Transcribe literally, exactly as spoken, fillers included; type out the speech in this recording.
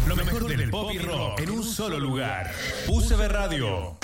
Lo mejor del pop y rock en un solo lugar. U C B Radio.